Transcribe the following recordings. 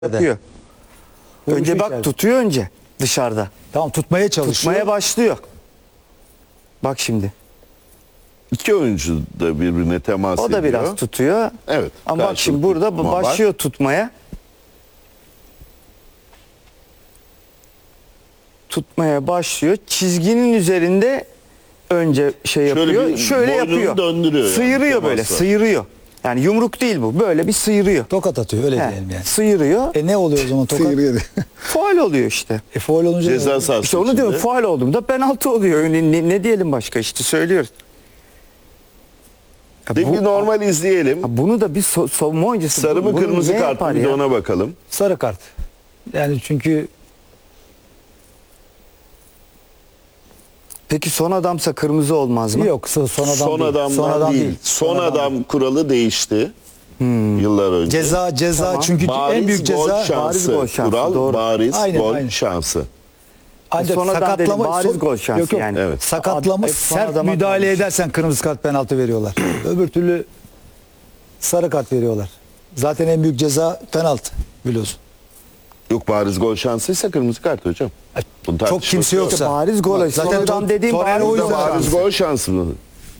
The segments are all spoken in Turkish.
yapıyor. Önce bak içeride. tutuyor önce dışarıda. Tamam, tutmaya çalışıyor. Tutmaya başlıyor. Bak şimdi. İki oyuncu da birbirine temas ediyor. O da biraz tutuyor. Evet, Ama bak şimdi karşılıklı burada tutma var. başlıyor tutmaya. Tutmaya başlıyor. Çizginin üzerinde önce şey Şöyle yapıyor. bir Şöyle boynunu yapıyor. döndürüyor yani, Sıyırıyor böyle, temasla. sıyırıyor. Yani yumruk değil bu. Böyle bir sıyırıyor. Tokat atıyor, öyle He, diyelim yani. Sıyırıyor. Ne oluyor o zaman tokat? Faul oluyor işte. Faul olunca ne Ceza oluyor? sahası İşte onu içinde. diyorum, faul olduğunda penaltı oluyor. Ne diyelim başka, işte söylüyoruz. Ya Bir normal izleyelim. bunu da bir savunma oyuncusu. Sarı mı bunu kırmızı ne kart yapar mı bir de ya? ona bakalım. Sarı kart. Yani çünkü Peki son adamsa kırmızı olmaz mı? yok, son adam Son değil. adamdan Son adam değil. değil. Son adam kuralı değişti. Yıllar önce. Ceza Tamam. çünkü en büyük gol ceza şansı. bariz gol şansı, Kural doğru. bariz Aynen, gol aynen. şansı. ancak Son adam dedi, bariz gol şansı yok, yok. yani. Evet. Sakatlama, Son sert adama müdahale kalmış. edersen kırmızı kart, penaltı veriyorlar. Öbür türlü sarı kart veriyorlar. Zaten en büyük ceza penaltı, biliyorsun. Yok, bariz gol şansıysa kırmızı kart hocam. Bunun Çok tartışması kimse yok. yoksa. Bariz gol. Bak, Son zaten adam dediğim Torreira bariz o gol yüzden Bariz şansı. gol şansı mı?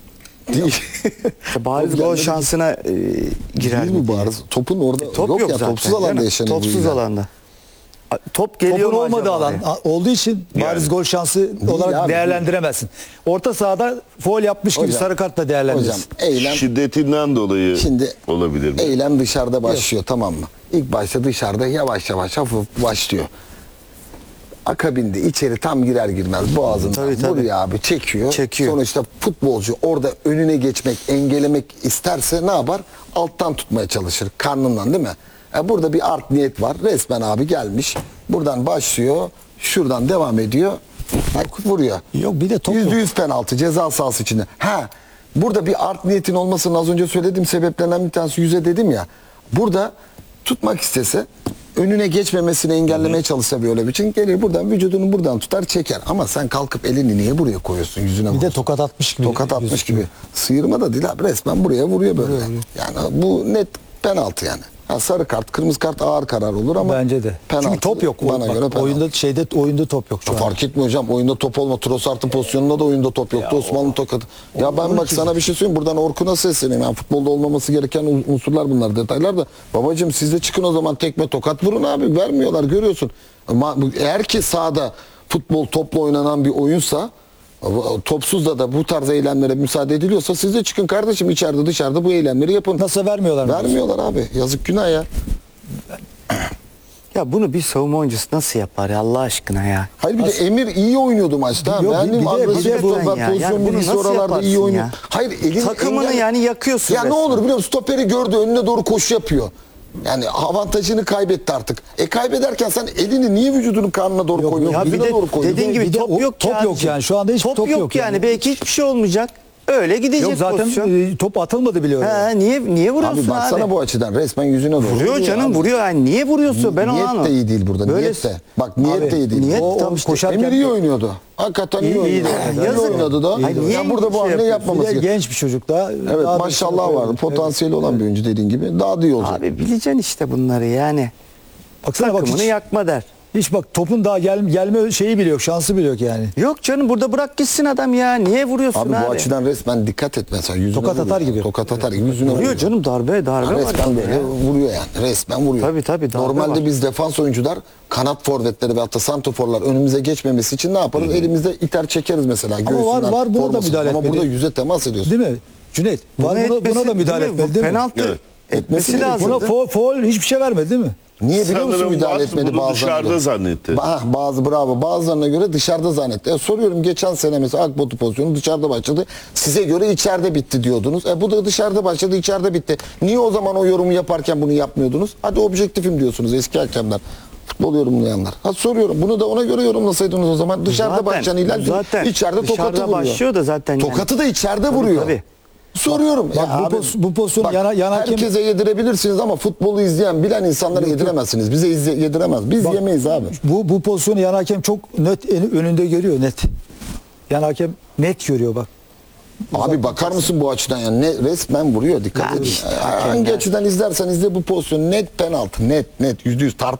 İşte bariz gol şansına girer Değil mi mi diye. bariz? Topun orada Top yok, yok ya, zaten. topsuz alanda canım. yaşanıyor. bu Topsuz yüzden. alanda. Top geliyor Topun mu olmadığı acaba alan oraya? olduğu için bariz Yani. gol şansı olarak abi, değerlendiremezsin. Orta sahada faul yapmış gibi Hocam, sarı kartla Hocam değerlendirirsin. eylem, Şiddetinden dolayı şimdi olabilir mi? eylem dışarıda başlıyor, tamam mı? İlk başta dışarıda yavaş yavaş hafif başlıyor. Akabinde içeri tam girer girmez boğazından Tabii. vuruyor abi, çekiyor. Çekiyor. Sonuçta futbolcu orada önüne geçmek, engellemek isterse ne yapar? Alttan tutmaya çalışır, karnından, değil mi? Burada bir art niyet var. Resmen abi gelmiş. Buradan başlıyor. Şuradan devam ediyor. Bak, vuruyor. Yok, bir de top yok. %100 penaltı ceza sahası içinde. Burada bir art niyetin olmasının az önce söylediğim sebeplerinden bir tanesi, yüze dedim ya. Burada tutmak istese, önüne geçmemesini engellemeye çalışsa böyle bir için gelir buradan, vücudunu buradan tutar, çeker. Ama sen kalkıp elini niye buraya koyuyorsun, yüzüne Bir de vuruyorsun? tokat atmış gibi. Tokat atmış gözüküyor. gibi. Sıyırma da değil abi, resmen buraya vuruyor böyle. Yani bu net penaltı yani. Sarı kart, kırmızı kart ağır karar olur ama Bence de. penaltı, Çünkü top yok. Bana Bak, göre penaltı. oyunda top yok şu an. Fark etmiyor hocam. Oyunda top olma. Trossard'ın pozisyonunda da oyunda top yoktu. Osmanlı tokadı. Ya ben bak sana bir şey söyleyeyim. Buradan Orkun'a sesleneyim. Yani futbolda olmaması gereken unsurlar bunlar, detaylar da. Babacığım siz de çıkın o zaman, tekme tokat vurun abi. Vermiyorlar, görüyorsun. Ama eğer ki sahada futbol topla oynanan bir oyunsa, topsuz da bu tarz eylemlere müsaade ediliyorsa, siz de çıkın kardeşim, içeride dışarıda bu eylemleri yapın. Nasıl vermiyorlar mı? Vermiyorlar abi. Yazık, günah ya. Ya bunu bir savunma oyuncusu nasıl yapar ya, Allah aşkına ya? Hayır, bir de Emir iyi oynuyordu maçta. Yok, Beğendim, bir de agresif bu- top var, ya. pozisyon Yani bunu bilgisi nasıl oralarda iyi yaparsın oynuyor. ya? Hayır, elini Takımını yani yakıyorsun Ya ne resmen. olur biliyor musun? Stoperi gördü, önüne doğru koşu yapıyor. Yani avantajını kaybetti artık. Kaybederken sen elini niye vücudunun karnına doğru koyuyorsun? Ya bir Yüzüne de doğru koyuyorsun. dediğin gibi Bir de top yok top yok yani. Şu anda hiç top top yok yok yani. yani. Belki hiçbir şey olmayacak. Öyle gidecek Yok zaten pozisyon. top atılmadı bile oraya. Niye vuruyorsun Abi baksana abi? bu açıdan resmen yüzüne doğru. Vuruyor canım, abi. vuruyor. Yani niye vuruyorsun? Ben onu Niyet anlamadım. de iyi değil burada. Böyle- Niyet de. Bak niyet Abi, de iyi değil. niyet O tam işte koşarken Emir iyi oynuyordu. Hakikaten iyi oynuyordu. İyi Yazık. oynadı da. Ay, niye Ya burada şey bu hamle yapıyorsun? Bir yapmaması de gerekiyor. genç bir çocuk da. Evet, daha da maşallah şey- vardı. Evet. Potansiyeli olan bir oyuncu, dediğin gibi. Daha da iyi olacak. Abi bileceksin işte bunları yani. Baksana bak, Takımını hiç, yakma der. hiç bak topun daha gelme şeyi bile yok, şansı bile yok yani. Yok canım, burada bırak gitsin adam ya. Niye vuruyorsun Abi abi? bu açıdan resmen dikkat et mesela. Yüzüne Tokat vuruyor. atar gibi. Tokat atar gibi yüzüne Vuruyor canım, darbe Ha, var. resmen böyle ya. vuruyor yani. Resmen vuruyor. Tabii, darbe Normalde var. biz defans oyuncular, kanat forvetleri ve hatta santroforlar önümüze geçmemesi için ne yaparız? Elimizde iter çekeriz mesela. Ama göğsünden, var, buna da formasından. müdahale Ama etmedi. burada yüze temas ediyorsun. Değil mi? Cüneyt, buna da müdahale değil mi? etmedi değil mi? Penaltı Evet. etmesi Etmesi lazım. Buna faul hiçbir şey vermedi değil mi? Niye biliyor musun Sanırım müdahale bazı etmedi bunu bazılarına dışarıda göre? zannetti. Bravo. Bazılarına göre dışarıda zannetti. Soruyorum, geçen sene mesela Akbotu pozisyonu dışarıda başladı. Size göre içeride bitti diyordunuz. Bu da dışarıda başladı, içeride bitti. Niye o zaman o yorumu yaparken bunu yapmıyordunuz? Hadi objektifim diyorsunuz eski hakemler. Futbol yorumlayanlar. Soruyorum, bunu da ona göre yorumlasaydınız o zaman. Dışarıda Zaten- başlayan ilan zaten içeride dışarıda tokatı vuruyor. başlıyor da zaten yani. Tokatı da içeride vuruyor. tabii. Soruyorum. Bak, Ya abi, bu pozisyon bak, yan hakem- herkese yedirebilirsiniz ama futbolu izleyen, bilen insanlara yediremezsiniz. Bize yediremez. Biz yemeyiz abi. Bu pozisyonu yan hakem çok net önünde görüyor, net. Yan hakem net görüyor bak. Abi bakar mısın bu açıdan yani? Ne resmen vuruyor, dikkat Abi edin. işte, Hangi açıdan izlersen izle bu pozisyon net penaltı, net %100